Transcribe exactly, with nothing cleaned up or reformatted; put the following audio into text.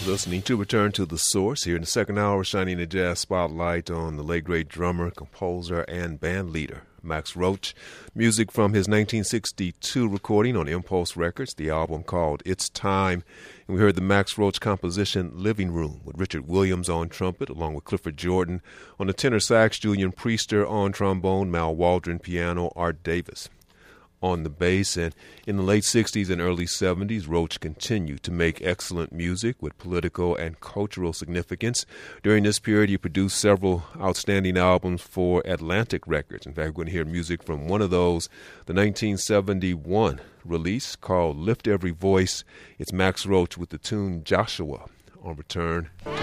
Listening to Return to the Source here in the second hour, shining a jazz spotlight on the late great drummer, composer, and band leader Max Roach. Music from his nineteen sixty-two recording on Impulse Records, the album called It's Time. And we heard the Max Roach composition Living Room with Richard Williams on trumpet, along with Clifford Jordan on the tenor sax, Julian Priester on trombone, Mal Waldron piano, Art Davis on the bass. And in the late sixties and early seventies, Roach continued to make excellent music with political and cultural significance. During this period, he produced several outstanding albums for Atlantic Records. In fact, we're going to hear music from one of those, the nineteen seventy-one release called Lift Every Voice. It's Max Roach with the tune Joshua on Return to